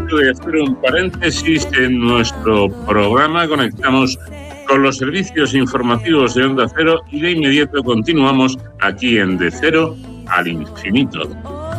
momento de hacer un paréntesis en nuestro programa. Conectamos con los servicios informativos de Onda Cero y de inmediato continuamos aquí en De Cero al Infinito.